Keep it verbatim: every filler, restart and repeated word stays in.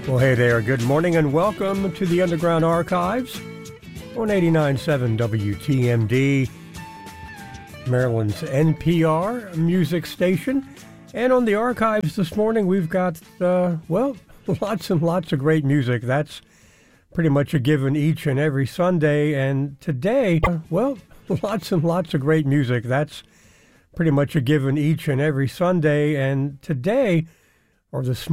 Well, hey there. Good morning and welcome to the Underground Archives on eighty-nine point seven W T M D, Maryland's N P R music station. And on the archives this morning, we've got, uh, well, lots and lots of great music. That's pretty much a given each and every Sunday. And today, uh, well, lots and lots of great music. That's pretty much a given each and every Sunday. And today, or this